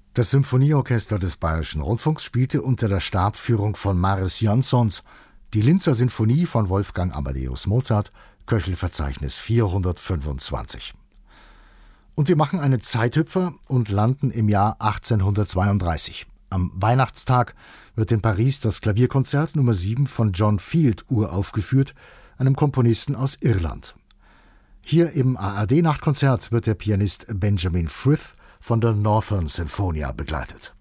Das Symphonieorchester des Bayerischen Rundfunks spielte unter der Stabführung von Mariss Jansons die Linzer Sinfonie von Wolfgang Amadeus Mozart, Köchelverzeichnis 425. Und wir machen einen Zeithüpfer und landen im Jahr 1832. Am Weihnachtstag wird in Paris das Klavierkonzert Nummer 7 von John Field uraufgeführt, einem Komponisten aus Irland. Hier im ARD-Nachtkonzert wird der Pianist Benjamin Frith von der Northern Sinfonia begleitet.